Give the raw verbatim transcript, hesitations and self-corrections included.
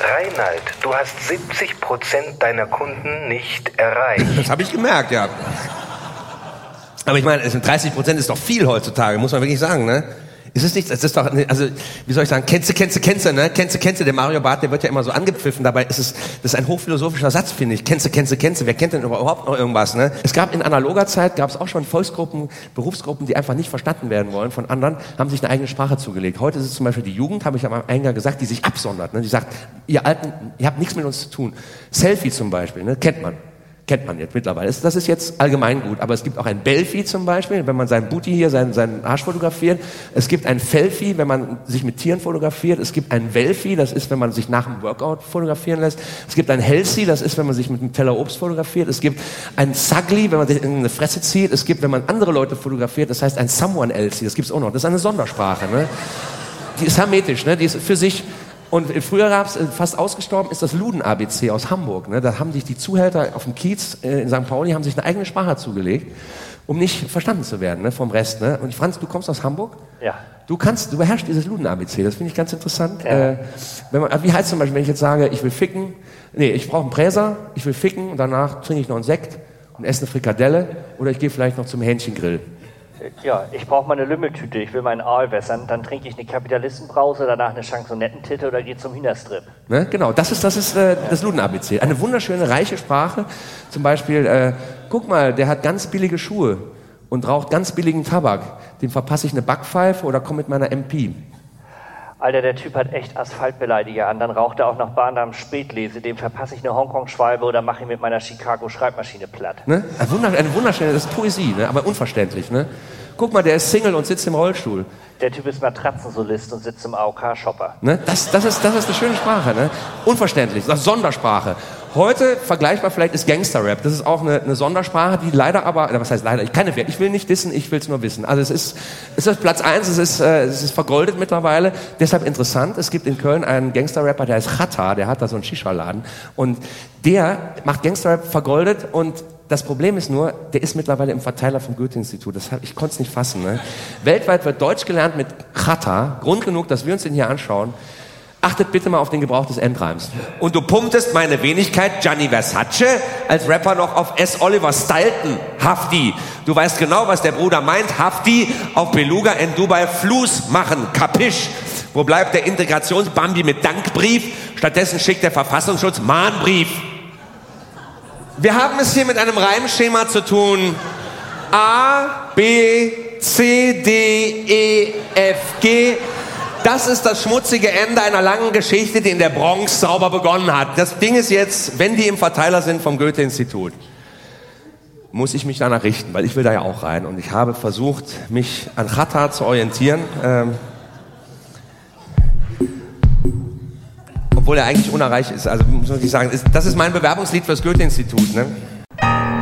Reinhard, du hast siebzig Prozent deiner Kunden nicht erreicht. Das habe ich gemerkt, ja. Aber ich meine, dreißig Prozent ist doch viel heutzutage, muss man wirklich sagen, ne? Ist es nicht, es ist doch, also, wie soll ich sagen, kennst du, kennst du, kennst du, ne? Kennst du, kennst du, der Mario Barth, der wird ja immer so angepfiffen, dabei ist es, das ist ein hochphilosophischer Satz, finde ich. Kennst du, kennst du, kennst du, wer kennt denn überhaupt noch irgendwas, ne? Es gab in analoger Zeit, gab es auch schon Volksgruppen, Berufsgruppen, die einfach nicht verstanden werden wollen von anderen, haben sich eine eigene Sprache zugelegt. Heute ist es zum Beispiel die Jugend, habe ich am Eingang gesagt, die sich absondert, ne? Die sagt, ihr Alten, ihr habt nichts mit uns zu tun. Selfie zum Beispiel, ne? Kennt man. Kennt man jetzt mittlerweile. Das ist jetzt allgemein gut. Aber es gibt auch ein Belfie zum Beispiel, wenn man seinen Booty hier, seinen, seinen Arsch fotografiert. Es gibt ein Felfie, wenn man sich mit Tieren fotografiert. Es gibt ein Welfie, das ist, wenn man sich nach dem Workout fotografieren lässt. Es gibt ein Healthy, das ist, wenn man sich mit einem Teller Obst fotografiert. Es gibt ein Sugly, wenn man sich in eine Fresse zieht. Es gibt, wenn man andere Leute fotografiert, das heißt ein Someone Else. Das gibt's auch noch. Das ist eine Sondersprache, ne? Die ist hermetisch, ne? Die ist für sich. Und früher gab es, fast ausgestorben ist das Luden-A B C aus Hamburg. Ne? Da haben sich die Zuhälter auf dem Kiez äh, in Sankt Pauli haben sich eine eigene Sprache zugelegt, um nicht verstanden zu werden, ne, vom Rest. Ne? Und Franz, du kommst aus Hamburg? Ja. Du kannst, du beherrschst dieses Luden-A B C, das finde ich ganz interessant. Ja. Äh, wenn man, wie heißt zum Beispiel, wenn ich jetzt sage, ich will ficken, nee, ich brauche einen Präser, ich will ficken und danach trinke ich noch einen Sekt und esse eine Frikadelle oder ich gehe vielleicht noch zum Hähnchengrill. Ja, ich brauche mal eine Lümmeltüte, ich will meinen Aal wässern, dann trinke ich eine Kapitalistenbrause, danach eine Chansonettentitte oder gehe zum Hühnerstrip. Ne? Genau, das ist das, ist, äh, das Luden-A B C. Eine wunderschöne, reiche Sprache. Zum Beispiel, äh, guck mal, der hat ganz billige Schuhe und raucht ganz billigen Tabak. Dem verpasse ich eine Backpfeife oder komme mit meiner M P. Alter, der Typ hat echt Asphaltbeleidiger an, dann raucht er auch noch Bahndamm Spätlese, dem verpasse ich eine Hongkong-Schwalbe oder mache ihn mit meiner Chicago-Schreibmaschine platt. Ne? Eine, wunderschöne, eine wunderschöne, das ist Poesie, ne? Aber unverständlich. Ne? Guck mal, der ist Single und sitzt im Rollstuhl. Der Typ ist Matratzensolist und sitzt im A O K-Shopper. Ne? Das, das, ist, das ist eine schöne Sprache, ne? Unverständlich, das ist Sondersprache. Heute, vergleichbar vielleicht, ist Gangster-Rap. Das ist auch eine, eine Sondersprache, die leider aber, was heißt leider, ich, keine, ich will nicht wissen, ich will es nur wissen. Also es ist, es ist Platz eins, es ist, äh, es ist vergoldet mittlerweile, deshalb interessant. Es gibt in Köln einen Gangster-Rapper, der heißt Chata, der hat da so einen Shisha-Laden und der macht Gangster-Rap vergoldet und das Problem ist nur, der ist mittlerweile im Verteiler vom Goethe-Institut. Das hab, ich konnte es nicht fassen. Ne? Weltweit wird Deutsch gelernt mit Chata, Grund genug, dass wir uns den hier anschauen. Achtet bitte mal auf den Gebrauch des Endreims. Und du pumптest meine Wenigkeit Gianni Versace als Rapper noch auf S. Oliver Stilton. Hafti. Du weißt genau, was der Bruder meint. Hafti auf Beluga in Dubai Fluss machen. Kapisch. Wo bleibt der Integrationsbambi mit Dankbrief? Stattdessen schickt der Verfassungsschutz Mahnbrief. Wir haben es hier mit einem Reimschema zu tun. A, B, C, D, E, F, G. Das ist das schmutzige Ende einer langen Geschichte, die in der Bronx sauber begonnen hat. Das Ding ist jetzt, wenn die im Verteiler sind vom Goethe-Institut, muss ich mich danach richten, weil ich will da ja auch rein. Und ich habe versucht, mich an Chata zu orientieren. Ähm, obwohl er eigentlich unerreicht ist. Also muss ich sagen, das ist mein Bewerbungslied fürs Goethe-Institut. Ne?